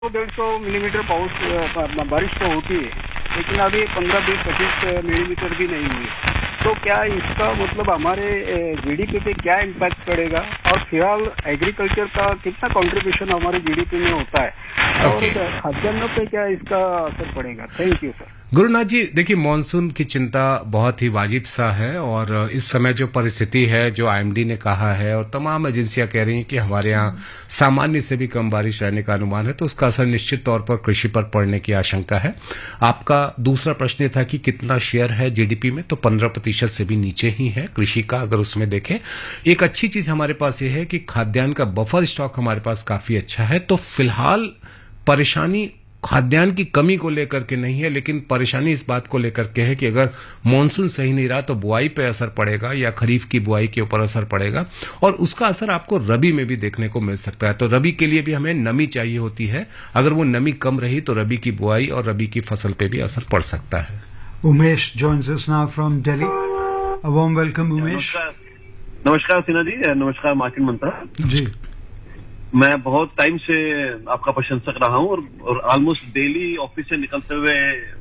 150 millimetre बारिश तो होती है, लेकिन अभी 15-20-25 मिलीमीटर भी नहीं हुई। तो क्या इसका मतलब हमारे जीडीपी पे क्या इम्पैक्ट पड़ेगा, और फिलहाल एग्रीकल्चर का कितना कंट्रीब्यूशन हमारे जीडीपी में होता है, और खाद्यान्न पे क्या इसका असर पड़ेगा? Thank you sir. गुरुनाथ जी, देखिए मानसून की चिंता बहुत ही वाजिब सा है, और इस समय जो परिस्थिति है, जो आईएमडी ने कहा है और तमाम एजेंसियां कह रही हैं कि हमारे यहाँ सामान्य से भी कम बारिश रहने का अनुमान है, तो उसका असर निश्चित तौर पर कृषि पर पड़ने की आशंका है। आपका दूसरा प्रश्न था कि कितना शेयर है जीडीपी में, तो 15% से भी नीचे ही है कृषि का, अगर उसमें देखें। एक अच्छी चीज हमारे पास यह है कि खाद्यान्न का बफर स्टॉक हमारे पास काफी अच्छा है, तो फिलहाल परेशानी खाद्यान्न की कमी को लेकर के नहीं है, लेकिन परेशानी इस बात को लेकर के है कि अगर मानसून सही नहीं रहा तो बुआई पे असर पड़ेगा, या खरीफ की बुआई के ऊपर असर पड़ेगा, और उसका असर आपको रबी में भी देखने को मिल सकता है। तो रबी के लिए भी हमें नमी चाहिए होती है, अगर वो नमी कम रही तो रबी की बुआई और रबी की फसल पे भी असर पड़ सकता है। Umesh joins us now from Delhi. A warm welcome, Umesh. नमस्कार सिन्हा जी, नमस्कार मार्टिन मंत्रा जी। मैं बहुत टाइम से आपका प्रशंसक रहा हूँ, और ऑलमोस्ट डेली ऑफिस से निकलते हुए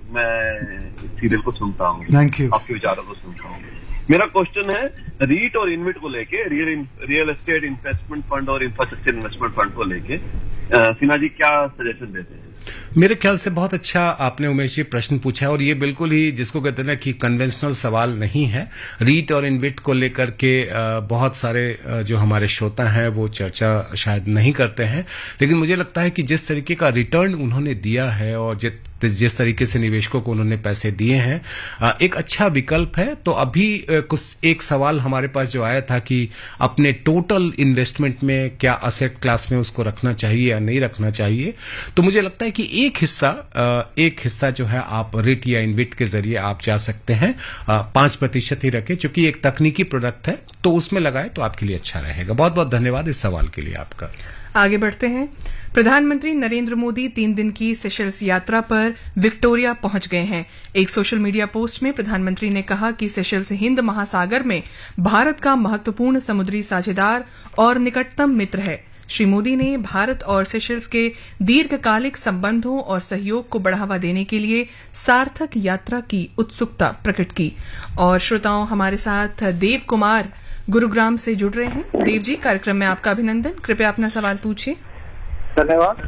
मैं सीरियल को सुनता हूँ। Thank you. आपके विचारों को सुनता हूँ। मेरा क्वेश्चन है रीट और इन्विट को लेके, रियल एस्टेट इन्वेस्टमेंट फंड और इंफ्रास्ट्रक्चर इन्वेस्टमेंट फंड को लेके सिन्हा जी क्या सजेशन देते हैं? मेरे ख्याल से बहुत अच्छा आपने उमेश जी प्रश्न पूछा है, और ये बिल्कुल ही जिसको कहते हैं ना कि कन्वेंशनल सवाल नहीं है। रीट और इन्विट को लेकर के बहुत सारे जो हमारे श्रोता हैं वो चर्चा शायद नहीं करते हैं, लेकिन मुझे लगता है कि जिस तरीके का रिटर्न उन्होंने दिया है और जिस तरीके से निवेशकों को उन्होंने पैसे दिए हैं, एक अच्छा विकल्प है। तो अभी कुछ एक सवाल हमारे पास जो आया था कि अपने टोटल इन्वेस्टमेंट में क्या असेट क्लास में उसको रखना चाहिए या नहीं रखना चाहिए, तो मुझे लगता है कि एक हिस्सा जो है आप रिट या इन्विट के जरिए आप जा सकते हैं, 5% ही रखें, क्योंकि एक तकनीकी प्रोडक्ट है, तो उसमें लगाए तो आपके लिए अच्छा रहेगा। बहुत बहुत धन्यवाद इस सवाल के लिए आपका। आगे बढ़ते हैं। प्रधानमंत्री नरेंद्र मोदी 3 दिन की सेशल्स यात्रा पर विक्टोरिया पहुंच गए हैं। एक सोशल मीडिया पोस्ट में प्रधानमंत्री ने कहा कि सेशल्स हिंद महासागर में भारत का महत्वपूर्ण समुद्री साझेदार और निकटतम मित्र है। श्री मोदी ने भारत और सेशल्स के दीर्घकालिक संबंधों और सहयोग को बढ़ावा देने के लिए सार्थक यात्रा की उत्सुकता प्रकट की। और श्रोताओं, हमारे साथ देव कुमार गुरुग्राम से जुड़ रहे हैं। देव जी, कार्यक्रम में आपका अभिनंदन। कृपया अपना सवाल पूछिए। धन्यवाद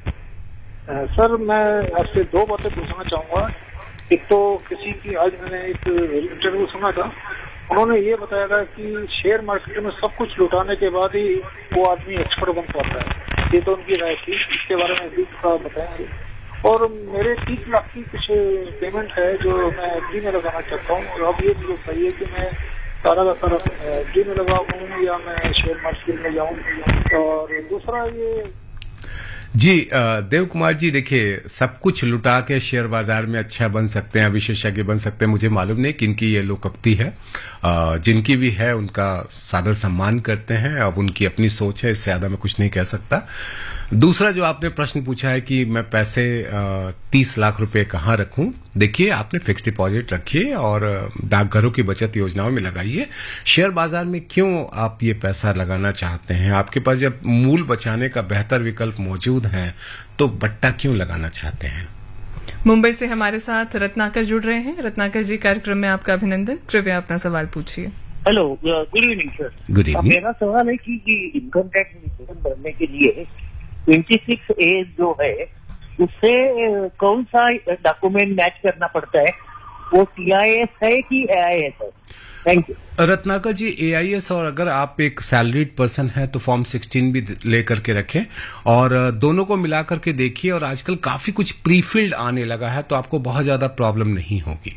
सर। मैं आपसे 2 बातें पूछना चाहूंगा। एक तो किसी की, आज मैंने एक इंटरव्यू सुना था, उन्होंने ये बताया था कि शेयर मार्केट में सब कुछ लुटाने के बाद ही वो आदमी एक्सपर्ट बन पाता है। ये तो उनकी राय थी, इसके बारे में भी थोड़ा बताएंगे। और मेरे 30 लाख की कुछ पेमेंट है जो मैं एफडी में लगाना चाहता हूँ, और अब ये मुझे चाहिए कि मैं सारा का सारा एफडी में लगाऊं या मैं शेयर मार्केट में जाऊं। और दूसरा ये जी, देव कुमार जी, देखिए सब कुछ लुटा के शेयर बाजार में अच्छा बन सकते हैं, विशेषज्ञ बन सकते हैं। मुझे मालूम नहीं किनकी ये लोकोक्ति है, जिनकी भी है उनका सादर सम्मान करते हैं। अब उनकी अपनी सोच है, इससे ज्यादा मैं कुछ नहीं कह सकता। दूसरा जो आपने प्रश्न पूछा है कि मैं पैसे 30 लाख रुपए कहाँ रखूं, देखिए आपने फिक्स डिपॉजिट रखिए और डाकघरों की बचत योजनाओं में लगाइए। शेयर बाजार में क्यों आप ये पैसा लगाना चाहते हैं? आपके पास जब मूल बचाने का बेहतर विकल्प मौजूद है तो बट्टा क्यों लगाना चाहते हैं? मुंबई से हमारे साथ रत्नाकर जुड़ रहे हैं। रत्नाकर जी, कार्यक्रम में आपका अभिनंदन। कृपया अपना सवाल पूछिए। Hello, good evening sir. Good evening. मेरा सवाल है कि इनकम टैक्स रिटर्न भरने के लिए 26A जो है उससे कौन सा डॉक्यूमेंट मैच करना पड़ता है? वो TIS है कि AIS है? Thank you. Ratnakar ji, AIS, और अगर आप एक सैलरीड पर्सन है तो फॉर्म 16 भी लेकर के रखें, और दोनों को मिलाकर के देखिए। और आजकल काफी कुछ प्रीफिल्ड आने लगा है, तो आपको बहुत ज्यादा प्रॉब्लम नहीं होगी।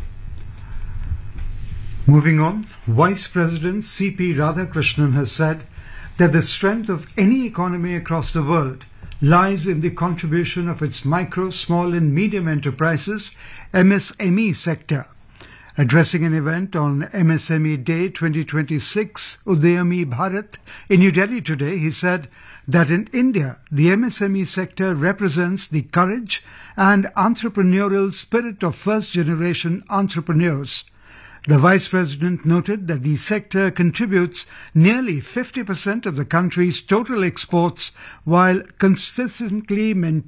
Moving on, Vice President C.P. Radhakrishnan has said that the strength of any economy across the world lies in the contribution of its micro, small and medium enterprises, MSME sector. Addressing an event on MSME Day 2026, Udayami Bharat, in New Delhi today, he said that in India, the MSME sector represents the courage and entrepreneurial spirit of first-generation entrepreneurs. The Vice President noted that the sector contributes nearly 50% of the country's total exports while consistently maintaining